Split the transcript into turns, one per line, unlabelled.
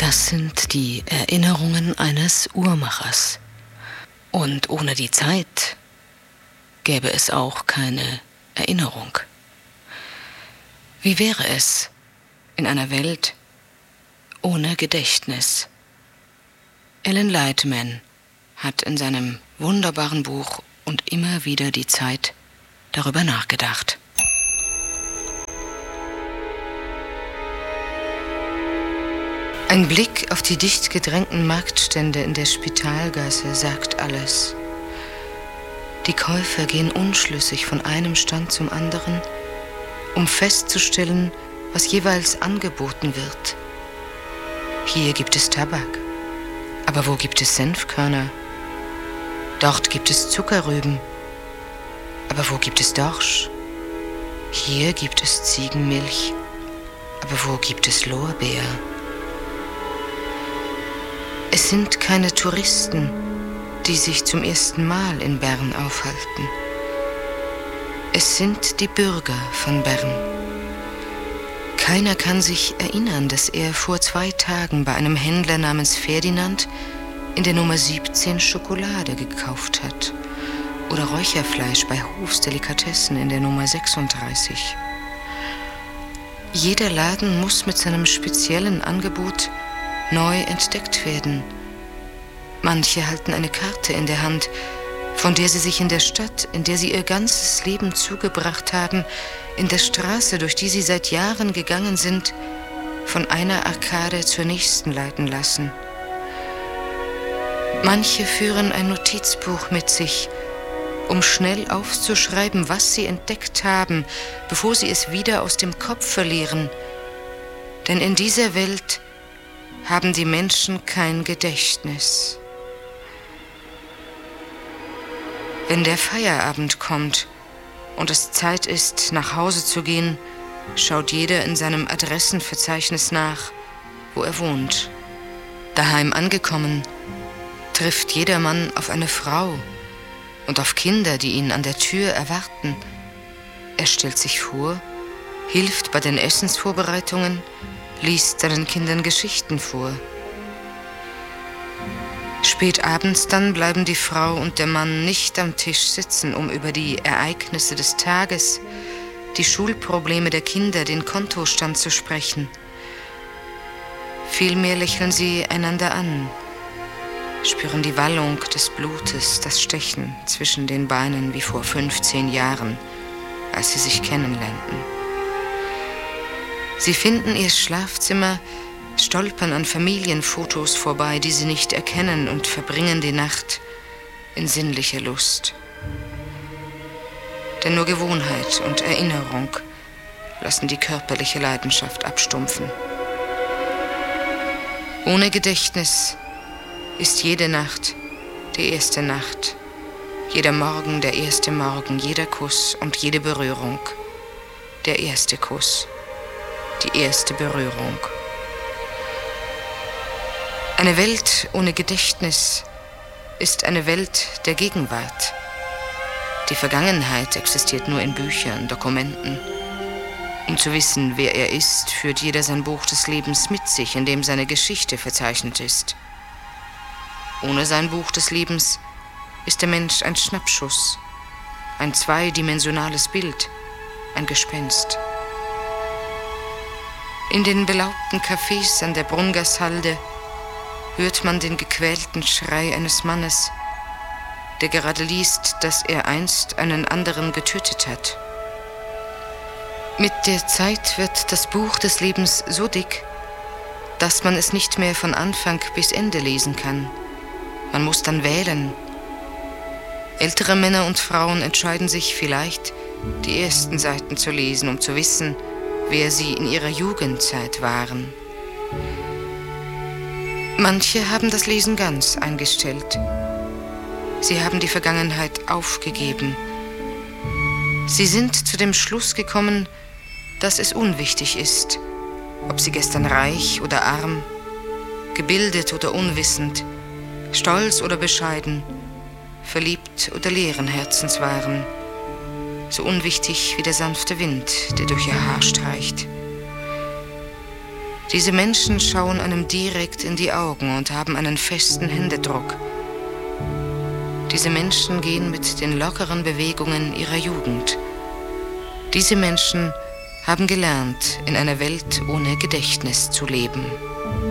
Das sind die Erinnerungen eines Uhrmachers. Und ohne die Zeit gäbe es auch keine Erinnerung. Wie wäre es in einer Welt ohne Gedächtnis? Alan Lightman hat in seinem wunderbaren Buch Und immer wieder die Zeit darüber nachgedacht. Ein Blick auf die dicht gedrängten Marktstände in der Spitalgasse sagt alles. Die Käufer gehen unschlüssig von einem Stand zum anderen, um festzustellen, was jeweils angeboten wird. Hier gibt es Tabak, aber wo gibt es Senfkörner? Dort gibt es Zuckerrüben, aber wo gibt es Dorsch? Hier gibt es Ziegenmilch, aber wo gibt es Lorbeer? Es sind keine Touristen, die sich zum ersten Mal in Bern aufhalten. Es sind die Bürger von Bern. Keiner kann sich erinnern, dass er vor 2 Tagen bei einem Händler namens Ferdinand in der Nummer 17 Schokolade gekauft hat oder Räucherfleisch bei Hofs Delikatessen in der Nummer 36. Jeder Laden muss mit seinem speziellen Angebot neu entdeckt werden. Manche halten eine Karte in der Hand, von der sie sich in der Stadt, in der sie ihr ganzes Leben zugebracht haben, in der Straße, durch die sie seit Jahren gegangen sind, von einer Arkade zur nächsten leiten lassen. Manche führen ein Notizbuch mit sich, um schnell aufzuschreiben, was sie entdeckt haben, bevor sie es wieder aus dem Kopf verlieren. Denn in dieser Welt haben die Menschen kein Gedächtnis. Wenn der Feierabend kommt und es Zeit ist, nach Hause zu gehen, schaut jeder in seinem Adressenverzeichnis nach, wo er wohnt. Daheim angekommen, trifft jedermann auf eine Frau und auf Kinder, die ihn an der Tür erwarten. Er stellt sich vor, hilft bei den Essensvorbereitungen, liest seinen Kindern Geschichten vor. Spät abends dann bleiben die Frau und der Mann nicht am Tisch sitzen, um über die Ereignisse des Tages, die Schulprobleme der Kinder, den Kontostand zu sprechen. Vielmehr lächeln sie einander an, spüren die Wallung des Blutes, das Stechen zwischen den Beinen wie vor 15 Jahren, als sie sich kennenlernten. Sie finden ihr Schlafzimmer, stolpern an Familienfotos vorbei, die sie nicht erkennen, und verbringen die Nacht in sinnlicher Lust. Denn nur Gewohnheit und Erinnerung lassen die körperliche Leidenschaft abstumpfen. Ohne Gedächtnis ist jede Nacht die erste Nacht, jeder Morgen der erste Morgen, jeder Kuss und jede Berührung der erste Kuss, die erste Berührung. Eine Welt ohne Gedächtnis ist eine Welt der Gegenwart. Die Vergangenheit existiert nur in Büchern, Dokumenten. Um zu wissen, wer er ist, führt jeder sein Buch des Lebens mit sich, in dem seine Geschichte verzeichnet ist. Ohne sein Buch des Lebens ist der Mensch ein Schnappschuss, ein zweidimensionales Bild, ein Gespenst. In den belaubten Cafés an der Brungershalde hört man den gequälten Schrei eines Mannes, der gerade liest, dass er einst einen anderen getötet hat. Mit der Zeit wird das Buch des Lebens so dick, dass man es nicht mehr von Anfang bis Ende lesen kann. Man muss dann wählen. Ältere Männer und Frauen entscheiden sich vielleicht, die ersten Seiten zu lesen, um zu wissen, wer sie in ihrer Jugendzeit waren. Manche haben das Lesen ganz eingestellt. Sie haben die Vergangenheit aufgegeben. Sie sind zu dem Schluss gekommen, dass es unwichtig ist, ob sie gestern reich oder arm, gebildet oder unwissend, stolz oder bescheiden, verliebt oder leeren Herzens waren, so unwichtig wie der sanfte Wind, der durch ihr Haar streicht. Diese Menschen schauen einem direkt in die Augen und haben einen festen Händedruck. Diese Menschen gehen mit den lockeren Bewegungen ihrer Jugend. Diese Menschen haben gelernt, in einer Welt ohne Gedächtnis zu leben.